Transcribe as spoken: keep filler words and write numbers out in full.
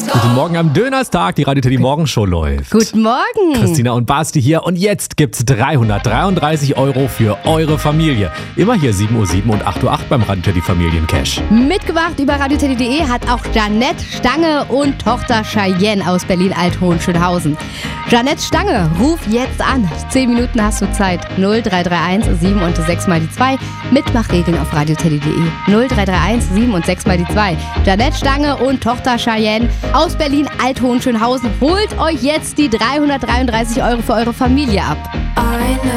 Guten Morgen am Dönerstag, die Radio Teddy Morgenshow läuft. Guten Morgen. Christina und Basti hier und jetzt gibt's dreihundertdreiunddreißig Euro für eure Familie. Immer hier sieben Uhr sieben und acht Uhr acht beim Radio Teddy Familiencash. Mitgebracht über radioteddy punkt de hat auch Jeanette Stange und Tochter Cheyenne aus Berlin-Alt-Hohenschönhausen. Jeanette Stange, ruf jetzt an. Zehn Minuten hast du Zeit. null drei drei eins sieben und sechs mal die zwei. Mitmachregeln auf radioteddy punkt de. null drei drei eins sieben und sechs mal die zwei. Jeanette Stange und Tochter Cheyenne aus Berlin-Alt-Hohenschönhausen. Holt euch jetzt die dreihundertdreiunddreißig Euro für eure Familie ab. Eine